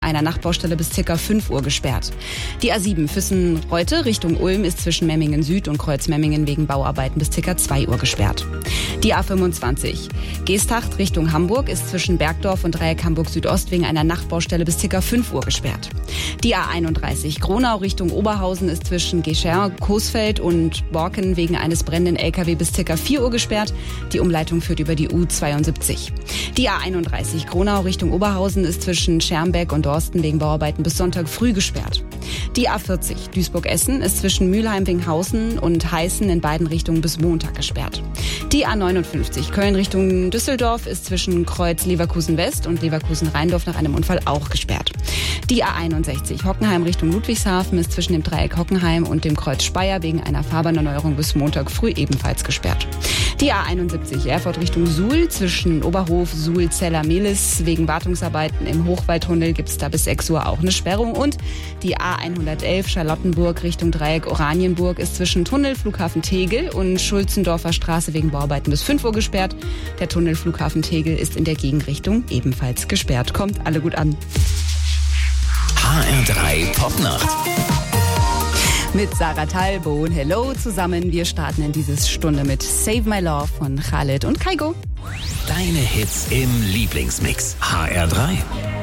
einer Nachtbaustelle bis ca. 5 Uhr gesperrt. Die A7 Füssen-Reute Richtung Ulm ist zwischen Memmingen Süd und Kreuzmemmingen wegen Bauarbeiten bis ca. 2 Uhr gesperrt. Die A25 Geesthacht Richtung Hamburg ist zwischen Bergdorf und Dreieck Hamburg Südost wegen einer Nachtbaustelle bis ca. 5 Uhr gesperrt. Die A31 Gronau Richtung Oberhausen ist zwischen Gescher, Coesfeld und Borken wegen eines brennenden LKW bis ca. 4 Uhr gesperrt. Die Umleitung führt über die U72. Die A31 Gronau Richtung Oberhausen ist zwischen Schermbeck und Dorsten wegen Bauarbeiten bis Sonntag früh gesperrt. Die A40 Duisburg-Essen ist zwischen Mülheim-Winghausen und Heißen in beiden Richtungen bis Montag gesperrt. Die A59 Köln Richtung Düsseldorf ist zwischen Kreuz Leverkusen-West und Leverkusen-Rheindorf nach einem Unfall auch gesperrt. Die A61 Hockenheim Richtung Ludwigshafen ist zwischen dem Dreieck Hockenheim und dem Kreuz Speyer wegen einer Fahrbahnerneuerung bis Montag früh ebenfalls gesperrt. Die A71 Erfurt Richtung Suhl zwischen Oberhof, Suhl, Zeller, Mehlis wegen Wartungsarbeiten im Hochwaldtunnel gibt es da bis 6 Uhr auch eine Sperrung. Und die A111 Charlottenburg Richtung Dreieck Oranienburg ist zwischen Tunnel Flughafen Tegel und Schulzendorfer Straße wegen Bauarbeiten bis 5 Uhr gesperrt. Der Tunnel Flughafen Tegel ist in der Gegenrichtung ebenfalls gesperrt. Kommt alle gut an. HR3 Popnacht. Mit Sarah Talbo und Hello zusammen. Wir starten in diese Stunde mit Save My Love von Khalid und Kaigo. Deine Hits im Lieblingsmix. HR3.